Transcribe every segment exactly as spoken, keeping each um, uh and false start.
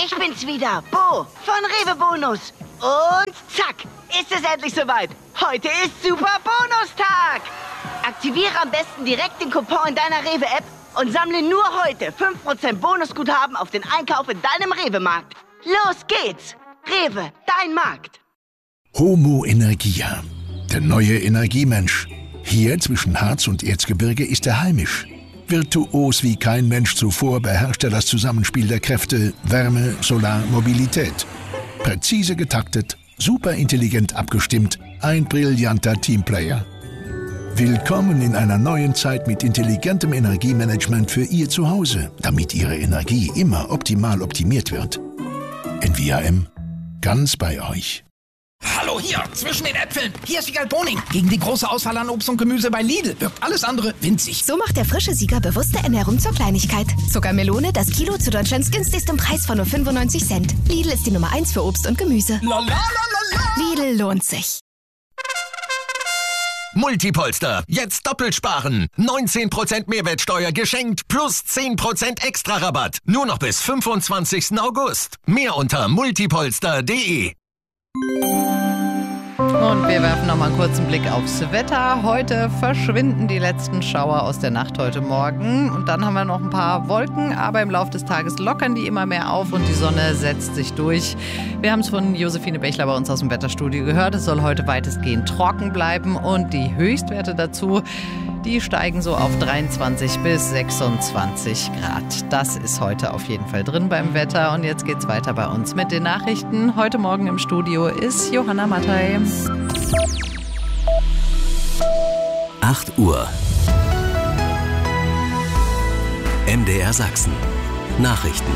Ich bin's wieder, Bo von Rewe Bonus. Und zack, ist es endlich soweit. Heute ist Super Bonustag. Aktiviere am besten direkt den Coupon in deiner Rewe-App und sammle nur heute fünf Prozent Bonusguthaben auf den Einkauf in deinem Rewe-Markt. Los geht's. Rewe, dein Markt. Homo Energia, der neue Energiemensch. Hier zwischen Harz und Erzgebirge ist er heimisch. Virtuos wie kein Mensch zuvor beherrscht er das Zusammenspiel der Kräfte Wärme, Solar, Mobilität. Präzise getaktet, superintelligent abgestimmt, ein brillanter Teamplayer. Willkommen in einer neuen Zeit mit intelligentem Energiemanagement für Ihr Zuhause, damit Ihre Energie immer optimal optimiert wird. N V A M, ganz bei euch. Hallo hier, zwischen den Äpfeln. Hier ist Wiegald Boning. Gegen die große Auswahl an Obst und Gemüse bei Lidl wirkt alles andere winzig. So macht der frische Sieger bewusste Ernährung zur Kleinigkeit. Zuckermelone, das Kilo zu Deutschlands günstigstem Preis von nur fünfundneunzig Cent. Lidl ist die Nummer eins für Obst und Gemüse. La, la, la, la, la. Lidl lohnt sich. Multipolster, jetzt doppelt sparen. neunzehn Prozent Mehrwertsteuer geschenkt plus zehn Prozent extra Rabatt. Nur noch bis fünfundzwanzigsten August. Mehr unter multipolster punkt de. Und wir werfen noch mal einen kurzen Blick aufs Wetter. Heute verschwinden die letzten Schauer aus der Nacht heute Morgen. Und dann haben wir noch ein paar Wolken, aber im Laufe des Tages lockern die immer mehr auf und die Sonne setzt sich durch. Wir haben es von Josephine Bechler bei uns aus dem Wetterstudio gehört. Es soll heute weitestgehend trocken bleiben und die Höchstwerte dazu, die steigen so auf dreiundzwanzig bis sechsundzwanzig Grad. Das ist heute auf jeden Fall drin beim Wetter. Und jetzt geht's weiter bei uns mit den Nachrichten. Heute Morgen im Studio ist Johanna Mattei. acht Uhr. M D R Sachsen. Nachrichten.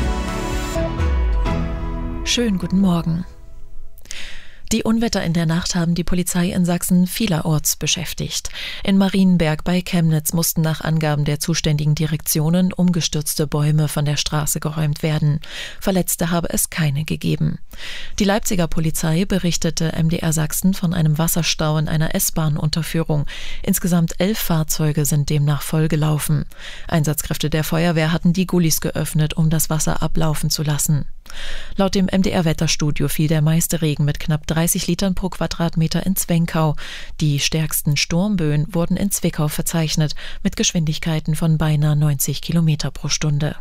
Schönen guten Morgen. Die Unwetter in der Nacht haben die Polizei in Sachsen vielerorts beschäftigt. In Marienberg bei Chemnitz mussten nach Angaben der zuständigen Direktionen umgestürzte Bäume von der Straße geräumt werden. Verletzte habe es keine gegeben. Die Leipziger Polizei berichtete M D R Sachsen von einem Wasserstau in einer S-Bahn-Unterführung. Insgesamt elf Fahrzeuge sind demnach vollgelaufen. Einsatzkräfte der Feuerwehr hatten die Gullis geöffnet, um das Wasser ablaufen zu lassen. Laut dem M D R-Wetterstudio fiel der meiste Regen mit knapp dreißig Litern pro Quadratmeter in Zwenkau. Die stärksten Sturmböen wurden in Zwickau verzeichnet, mit Geschwindigkeiten von beinahe neunzig Kilometer pro Stunde.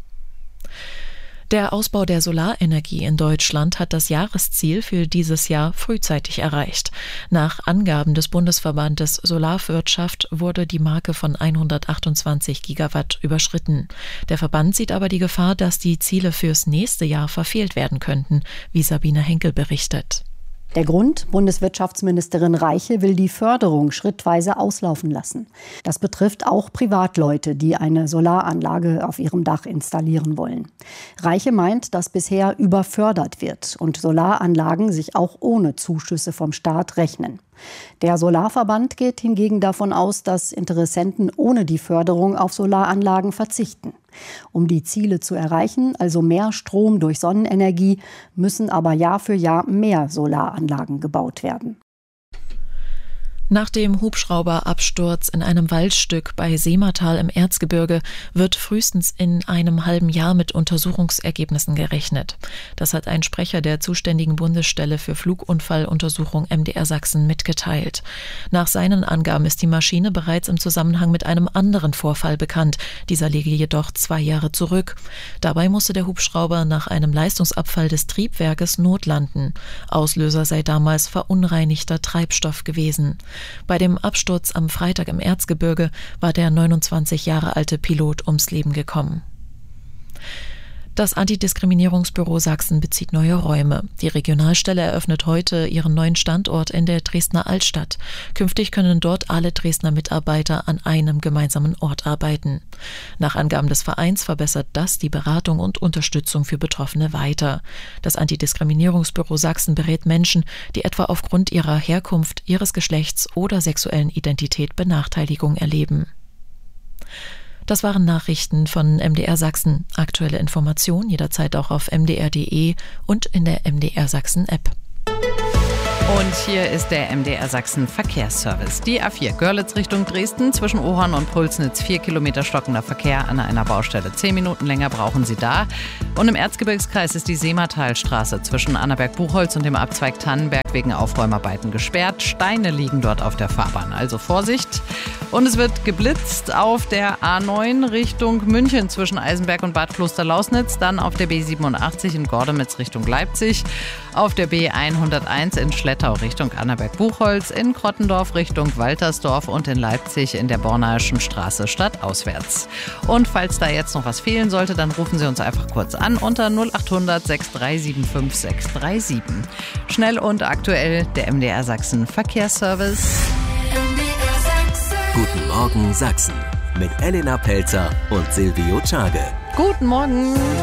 Der Ausbau der Solarenergie in Deutschland hat das Jahresziel für dieses Jahr frühzeitig erreicht. Nach Angaben des Bundesverbandes Solarwirtschaft wurde die Marke von hundertachtundzwanzig Gigawatt überschritten. Der Verband sieht aber die Gefahr, dass die Ziele fürs nächste Jahr verfehlt werden könnten, wie Sabine Henkel berichtet. Der Grund: Bundeswirtschaftsministerin Reiche will die Förderung schrittweise auslaufen lassen. Das betrifft auch Privatleute, die eine Solaranlage auf ihrem Dach installieren wollen. Reiche meint, dass bisher überfördert wird und Solaranlagen sich auch ohne Zuschüsse vom Staat rechnen. Der Solarverband geht hingegen davon aus, dass Interessenten ohne die Förderung auf Solaranlagen verzichten. Um die Ziele zu erreichen, also mehr Strom durch Sonnenenergie, müssen aber Jahr für Jahr mehr Solaranlagen gebaut werden. Nach dem Hubschrauberabsturz in einem Waldstück bei Seematal im Erzgebirge wird frühestens in einem halben Jahr mit Untersuchungsergebnissen gerechnet. Das hat ein Sprecher der zuständigen Bundesstelle für Flugunfalluntersuchung M D R Sachsen mitgeteilt. Nach seinen Angaben ist die Maschine bereits im Zusammenhang mit einem anderen Vorfall bekannt. Dieser liege jedoch zwei Jahre zurück. Dabei musste der Hubschrauber nach einem Leistungsabfall des Triebwerkes notlanden. Auslöser sei damals verunreinigter Treibstoff gewesen. Bei dem Absturz am Freitag im Erzgebirge war der neunundzwanzig Jahre alte Pilot ums Leben gekommen. Das Antidiskriminierungsbüro Sachsen bezieht neue Räume. Die Regionalstelle eröffnet heute ihren neuen Standort in der Dresdner Altstadt. Künftig können dort alle Dresdner Mitarbeiter an einem gemeinsamen Ort arbeiten. Nach Angaben des Vereins verbessert das die Beratung und Unterstützung für Betroffene weiter. Das Antidiskriminierungsbüro Sachsen berät Menschen, die etwa aufgrund ihrer Herkunft, ihres Geschlechts oder sexuellen Identität Benachteiligung erleben. Das waren Nachrichten von M D R Sachsen. Aktuelle Informationen jederzeit auch auf m d r punkt d e und in der M D R Sachsen App. Und hier ist der M D R Sachsen Verkehrsservice. Die A vier Görlitz Richtung Dresden zwischen Ohorn und Pulsnitz. Vier Kilometer stockender Verkehr an einer Baustelle. Zehn Minuten länger brauchen Sie da. Und im Erzgebirgskreis ist die Seematalstraße zwischen Annaberg-Buchholz und dem Abzweig Tannenberg wegen Aufräumarbeiten gesperrt. Steine liegen dort auf der Fahrbahn, also Vorsicht. Und es wird geblitzt auf der A neun Richtung München zwischen Eisenberg und Bad Klosterlausnitz. Dann auf der B siebenundachtzig in Gordemitz Richtung Leipzig. Auf der B hunderteins in Schlettau Richtung Annaberg-Buchholz, in Krottendorf Richtung Waltersdorf und in Leipzig in der Bornaischen Straße stadtauswärts. Und falls da jetzt noch was fehlen sollte, dann rufen Sie uns einfach kurz an unter null acht hundert sechs drei sieben fünf sechs drei sieben. Schnell und aktuell der M D R Sachsen Verkehrsservice. Guten Morgen Sachsen mit Elena Pelzer und Silvio Czage. Guten Morgen.